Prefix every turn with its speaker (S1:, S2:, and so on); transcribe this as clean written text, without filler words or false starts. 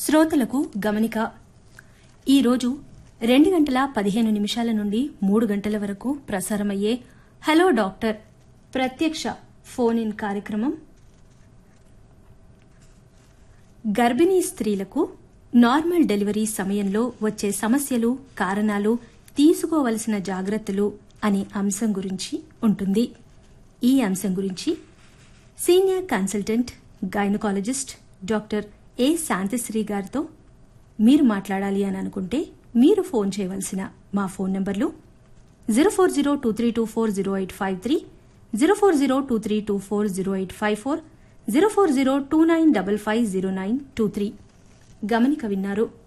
S1: శ్రోతలకు గమనిక. ఈరోజు 2:15 నుండి 3 గంటల వరకు ప్రసారమయ్యే హలో డాక్టర్ ప్రత్యక్ష ఫోన్ ఇన్ కార్యక్రమం గర్భిణీ స్త్రీలకు నార్మల్ డెలివరీ సమయంలో వచ్చే సమస్యలు, కారణాలు, తీసుకోవలసిన జాగ్రత్తలు అనే అంశం గురించి ఉంటుంది. ఈ అంశం గురించి సీనియర్ కన్సల్టెంట్ గైనకాలజిస్ట్ డాక్టర్ ఏ శాంతిశ్రీ గారితో మీరు మాట్లాడాలి అని అనుకుంటే మీరు ఫోన్ చేయవలసిన మా ఫోన్ నంబర్లు 040232408530, 040232408540, 040295550923. గమనిక విన్నారు.